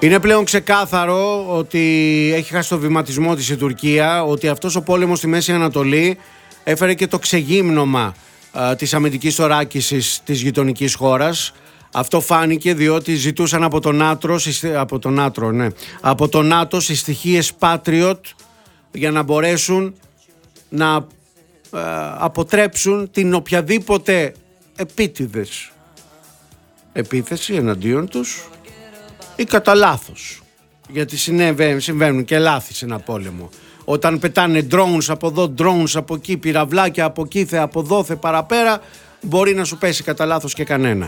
Είναι πλέον ξεκάθαρο ότι έχει χάσει το βηματισμό της η Τουρκία, ότι αυτός ο πόλεμος στη Μέση Ανατολή έφερε και το ξεγύμνομα της αμυντικής θωράκισης της γειτονικής χώρας. Αυτό φάνηκε διότι ζητούσαν από το ΝΑΤΟ συστοιχίες Patriot για να μπορέσουν να αποτρέψουν την οποιαδήποτε επίτηδες επίθεση εναντίον τους ή κατά λάθος. Γιατί συμβαίνουν και λάθη σε ένα πόλεμο. Όταν πετάνε drones από εδώ, drones από εκεί, πυραυλάκια από εκεί, από δόθε παραπέρα, μπορεί να σου πέσει κατά λάθος και κανένα.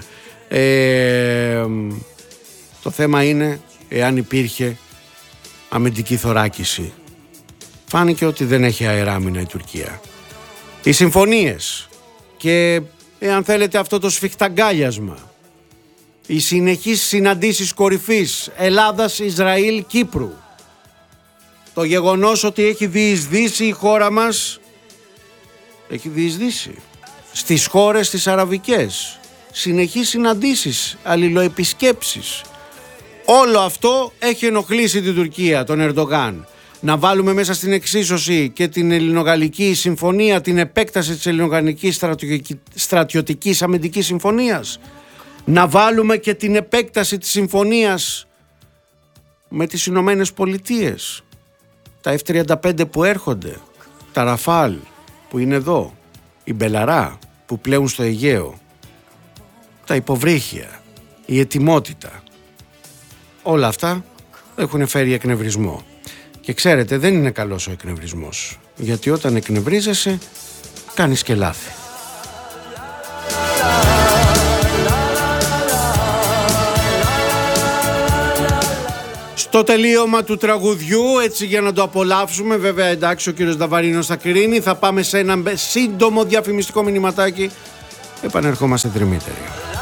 Το θέμα είναι εάν υπήρχε αμυντική θωράκιση. Φάνηκε ότι δεν έχει αεράμινα η Τουρκία. Οι συμφωνίες και εάν θέλετε αυτό το σφιχταγκάλιασμα, οι συνεχείς συναντήσεις κορυφής Ελλάδας, Ισραήλ, Κύπρου, το γεγονός ότι έχει διεισδύσει η χώρα μας, έχει διεισδύσει στις χώρες τις αραβικές, συνεχείς συναντήσεις, αλληλοεπισκέψεις, όλο αυτό έχει ενοχλήσει την Τουρκία, τον Ερντογάν. Να βάλουμε μέσα στην εξίσωση και την ελληνογαλλική συμφωνία, την επέκταση της ελληνογαλλικής στρατιωτικής αμυντικής συμφωνίας. Να βάλουμε και την επέκταση της συμφωνίας με τις Ηνωμένες Πολιτείες. Τα F-35 που έρχονται, τα Ραφάλ που είναι εδώ, η Μπελαρά που πλέουν στο Αιγαίο, τα υποβρύχια, η ετοιμότητα. Όλα αυτά έχουν φέρει εκνευρισμό. Και ξέρετε, δεν είναι καλός ο εκνευρισμός, γιατί όταν εκνευρίζεσαι κάνεις και λάθη. Στο τελείωμα του τραγουδιού, έτσι για να το απολαύσουμε, βέβαια εντάξει ο κύριος Νταβαρίνος θα κρίνει, θα πάμε σε ένα σύντομο διαφημιστικό μηνυματάκι, επανερχόμαστε τριμήτεροι.